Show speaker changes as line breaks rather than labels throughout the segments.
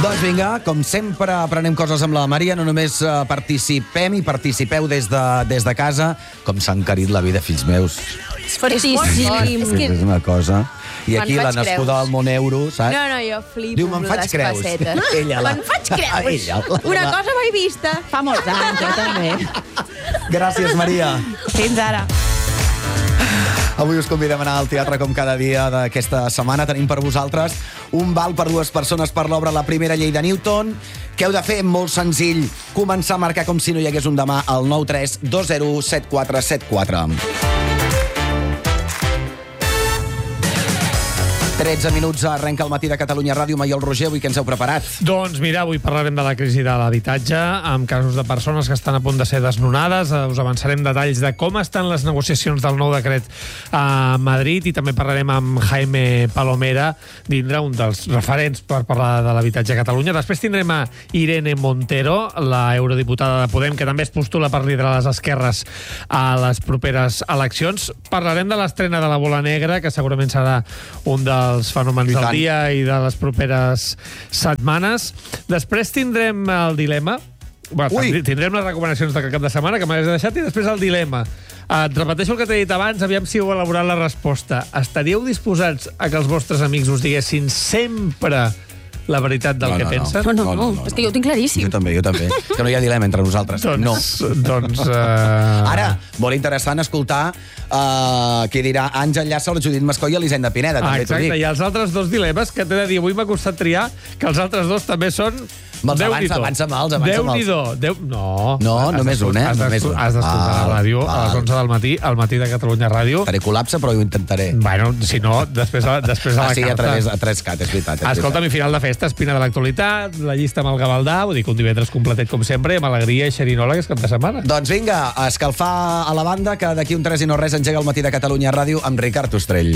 Doncs vinga, com sempre aprenem coses amb la Maria, no només participem i participeu des de casa, com s'ha encarit la vida, fills meus.
És fortíssim.
És una cosa... I aquí la nascuda del món euro, saps?
No, jo flipo.
Diu, me'n faig creus.
Me'n faig creus. Una cosa mai vista.
Fa molts anys, jo també.
Gràcies, Maria.
Fins ara.
Avui us convidem a anar al teatre com cada dia d'aquesta setmana. Tenim per vosaltres un val per 2 persones per l'obra La primera llei de Newton. Què heu de fer? Molt senzill. Començar a marcar com si no hi hagués un demà al 93 20 7474. 13 minuts, arrenca el matí de Catalunya Ràdio. Maiol Roger, avui què ens heu preparat?
Doncs mira, avui parlarem de la crisi de l'habitatge, amb casos de persones que estan a punt de ser desnonades. Us avançarem detalls de com estan les negociacions del nou decret a Madrid i també parlarem amb Jaime Palomera, dintre un dels referents per parlar de l'habitatge a Catalunya. Després tindrem a Irene Montero, la eurodiputada de Podem, que també es postula per liderar les esquerres a les properes eleccions. Parlarem de l'estrena de La Bola Negra, que segurament serà un dels fenòmens del dia i de les properes setmanes. Després tindrem el dilema. Tindrem les recomanacions de cap de setmana, que m'has deixat, i després el dilema. Et repeteixo el que t'he dit abans, aviam si heu elaborat la resposta. Estaríeu disposats a que els vostres amics us diguessin sempre la veritat del que pensen?
No. És que jo ho tinc claríssim.
Jo també. Que no hi ha dilema entre nosaltres. Ara, molt interessant escoltar què dirà Àngel Llàcer, Judit Mascó i Elisenda Pineda.
Exacte, i els altres dos dilemes que t'he de dir, avui m'ha costat triar, que els altres dos també són...
Avança mals.
No,
només un, eh?
Has d'escoltar la ràdio a les 11 del matí, al matí de Catalunya Ràdio.
Faré col·lapse, però ho intentaré.
Bueno, si no, després a la carta.
Sí, a 3CAT, és veritat.
Escolta'm, i final de festa, espina de l'actualitat, la llista amb el Gavaldà, vull dir que un divendres completet com sempre, amb alegria i xerinola, que és cap de setmana.
Doncs vinga, a escalfar a la banda, que d'aquí un 3 i no res engega el matí de Catalunya Ràdio amb Ricard Ostrell.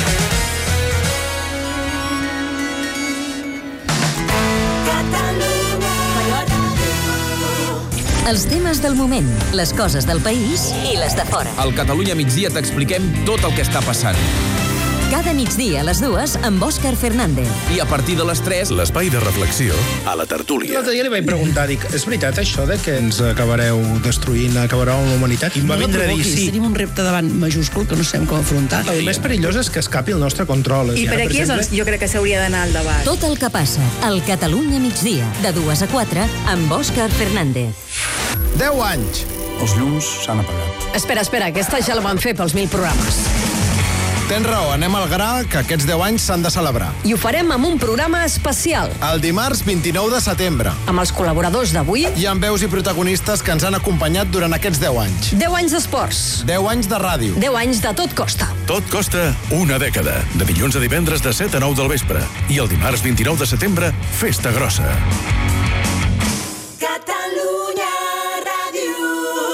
Els temes del moment, les coses del país i les de fora.
Al Catalunya Migdia t'expliquem tot el que està passant.
Cada migdia a les 2 amb Òscar Fernández.
I a partir de les 3,
l'espai de reflexió a la tertúlia.
L'altre dia li vaig preguntar, és veritat això de que ens acabareu destruint, acabareu amb la humanitat? I em va vindre a dir sí.
Tenim un repte davant majúscul que no sabem com afrontar.
El més perillós és que escapi el nostre control.
I per aquí jo crec que s'hauria d'anar al debat.
Tot el que passa al Catalunya Migdia, de 2 a 4, amb Òscar Fernández.
10 anys.
Els llums s'han apagat.
Espera, aquesta ja la van fer pels 1000 programes.
Tens raó, anem al gra, que aquests 10 anys s'han de celebrar.
I ho farem amb un programa especial.
El dimarts 29 de setembre.
Amb els col·laboradors d'avui.
I amb veus i protagonistes que ens han acompanyat durant aquests 10 anys.
10 anys d'esports.
10 anys de ràdio.
10 anys de Tot Costa.
Tot costa una dècada. De dilluns a divendres de 7 a 9 del vespre. I el dimarts 29 de setembre, festa grossa.
Catalunya Ràdio.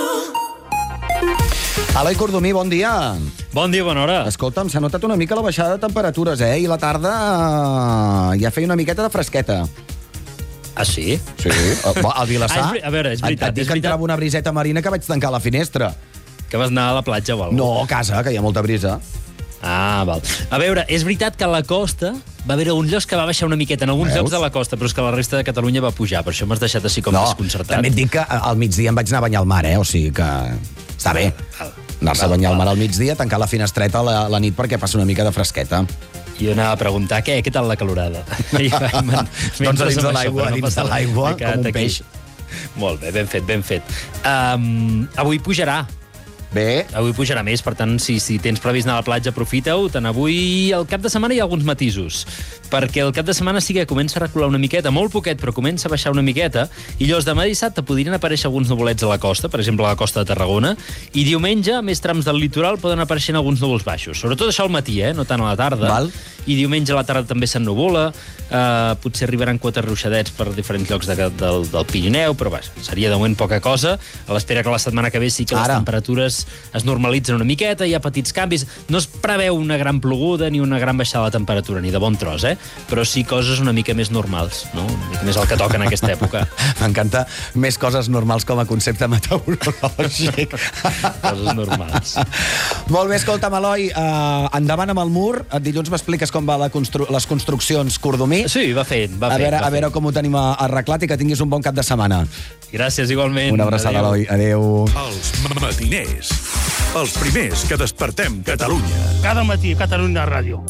Eloi Cordomí, bon dia.
Bon dia, bona hora.
Escolta'm, s'ha notat una mica la baixada de temperatures, I la tarda ja feia una miqueta de fresqueta.
Ah, sí?
Sí. Al Vilassar.
A veure, és veritat.
Et dic que entrava una briseta marina que vaig tancar la finestra.
Que vas anar a la platja o alguna cosa?
No, a casa, que hi ha molta brisa.
Ah, val. A veure, és veritat que a la costa va haver alguns llocs que va baixar una miqueta, en alguns llocs de la costa, però és que la resta de Catalunya va pujar, per això m'has deixat així com desconcertat.
També et dic que al migdia em vaig anar a banyar al mar, o sigui que està bé. Anar-se a banyar al mar al migdia, tancar la finestreta a la nit perquè passa una mica de fresqueta.
Jo anava a preguntar, què tal la calorada?
Doncs dins de l'aigua, com un peix.
Molt bé, ben fet. Avui pujarà.
Bé.
Avui pujarà més, per tant, si tens previst anar a la platja, aprofita-ho. Tant avui, al cap de setmana, hi ha alguns matisos. Perquè el cap de setmana sí que comença a recular una miqueta, molt poquet, però comença a baixar una miqueta, i llavors demà dissabte podrien aparèixer alguns nuvolets a la costa, per exemple a la costa de Tarragona, i diumenge, a més trams del litoral, poden aparèixer alguns núvols baixos. Sobretot això al matí, no tant a la tarda.
Val.
I diumenge a la tarda també s'ennuvola, potser arribaran quotes ruixadets per diferents llocs del Pirineu, però seria de moment poca cosa, a l'espera que la setmana que ve sí que les temperatures es normalitzen una miqueta, hi ha petits canvis. No es preveu una gran ploguda ni una gran baixada de temperatura, ni de bon tros, però sí coses una mica més normals, no? Una mica més el que toca en aquesta època.
M'encanta més coses normals com a concepte meteorològic.
Coses normals.
Molt bé, escolta'm, Eloi, endavant amb el mur. Dilluns m'expliques com va les construccions Cordomí.
Sí, va fent.
A veure com ho tenim arreglat i que tinguis un bon cap de setmana.
Gràcies, igualment.
Una abraçada, Eloi. Adéu.
Els matiners. Els primers que despertem Catalunya.
Cada matí, Catalunya Ràdio.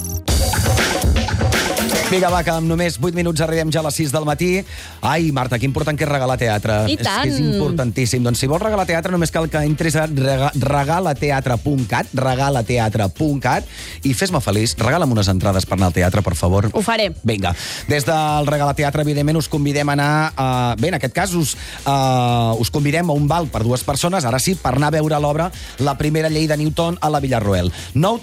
Vinga, va, que amb només 8 minuts arribem ja a les 6 del matí. Ai, Marta, que important que és regalar teatre.
I tant.
És importantíssim. Doncs si vols regalar teatre, només cal que entres a regalateatre.cat i fes-me feliç. Regala'm unes entrades per anar al teatre, per favor.
Ho faré.
Vinga. Des del Regalateatre, evidentment, us convidem a anar... Bé, en aquest cas, us convidem a un val per 2 persones, ara sí, per anar a veure l'obra La primera llei de Newton a la Villarroel.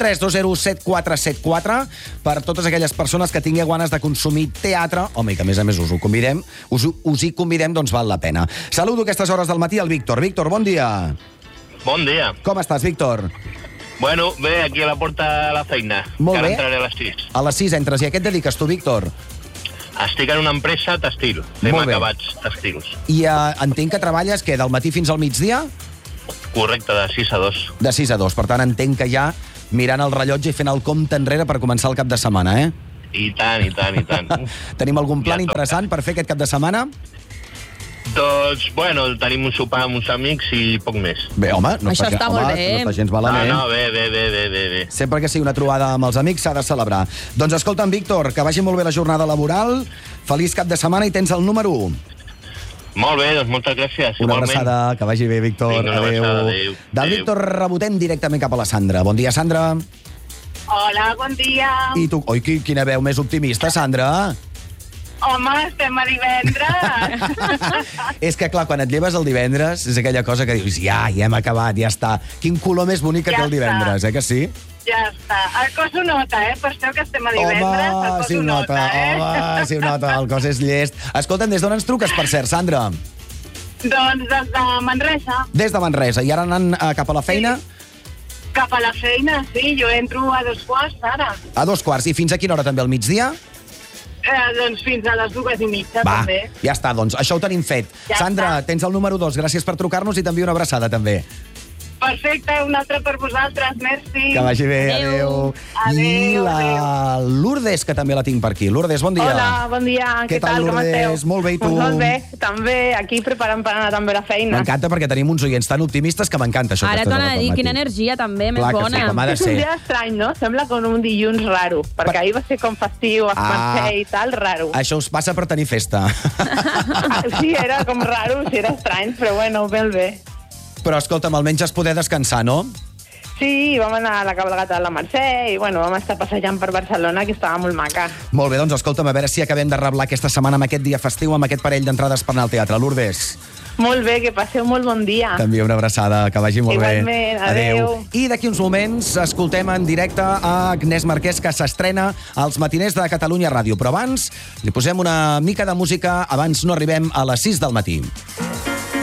932017474 per totes aquelles persones que tingueu ganes de consumir teatre, home, i que a més us ho convidem, us hi convidem, doncs val la pena. Saludo a aquestes hores del matí al Víctor. Víctor, bon dia.
Bon dia.
Com estàs, Víctor?
Bueno, bé, aquí a la porta de la feina.
Molt bé.
Que ara entraré a les 6.
A les 6 entres. I a què et dediques tu, Víctor?
Estic en una empresa textil. Fem acabats textils.
I entenc que treballes, què, del matí fins al migdia?
Correcte, de 6 a 2.
De 6 a 2. Per tant, entenc que ja mirant el rellotge i fent el compte enrere per començar el cap de setmana,
I tant.
Tenim algun plan interessant per fer aquest cap de setmana?
Doncs, bueno, tenim un sopar amb uns amics i poc més.
Bé, home, no
Això està molt bé.
No està gens malament.
No, bé.
Sempre que sigui una trobada amb els amics s'ha de celebrar. Doncs escolta'm, Víctor, que vagi molt bé la jornada laboral, feliç cap de setmana i tens el número 1.
Molt bé, doncs moltes gràcies.
Una abraçada, que vagi bé, Víctor.
Vinga, adéu.
Del Víctor rebotem directament cap a la Sandra. Bon dia, Sandra.
Hola, bon dia.
I tu, oi, quina veu més optimista, Sandra?
Home, estem a divendres.
És que, clar, quan et lleves el divendres, és aquella cosa que dius, ja hem acabat, ja està. Quin color més bonic que té el divendres, que sí?
Ja està. El cos ho nota, Penseu que estem a divendres, el cos ho nota,
Home, sí ho nota, el cos és llest. Escolta'm, des d'on ens truques, per cert, Sandra?
Doncs des de Manresa.
Des de Manresa. I ara anant cap a la feina?
Sí. Cap a la feina, sí. Jo entro a 2:15, ara.
A 2:15. I fins a quina hora també, al migdia?
Doncs fins a les 2:30,
Va,
també.
ja està, doncs. Això ho tenim fet.
Ja
Sandra,
està.
tens el número 2. Gràcies per trucar-nos i t'envio una abraçada, també.
Perfecte, un altre per vosaltres, merci.
Que vagi bé, adéu. I la Lourdes, que també la tinc per aquí. Lourdes, bon dia.
Hola, bon dia.
Què tal,
com esteu?
Lourdes? Molt bé, i tu?
Molt bé, també aquí preparant per anar també a la feina.
M'encanta perquè tenim uns oients tan optimistes que m'encanta això.
Ara t'ho anava a dir, quina energia també, més
Clar que
bona.
sí, com ha de
És un
ser.
dia estrany, no? Sembla com un dilluns raro, perquè ahir va ser com festiu, esmercer i tal, raro.
Això us passa per tenir festa.
Sí, era com raro, sí, era estrany, però bueno, ben bé.
Però escolta'm, almenys has poder descansar, no?
Sí, vam anar a la cabalgata de la Mercè i bueno, vam estar passejant per Barcelona, que estava molt maca.
Molt bé, doncs escolta'm, a veure si acabem de reblar aquesta setmana amb aquest dia festiu, amb aquest parell d'entrades per anar al teatre. Lourdes.
Molt bé, que passeu molt bon dia.
T'envio una abraçada, que vagi molt
Igualment,
bé.
adéu.
I d'aquí uns moments escoltem en directe a Agnès Marquès, que s'estrena als matiners de Catalunya Ràdio. Però abans li posem una mica de música, abans no arribem a les 6 del matí.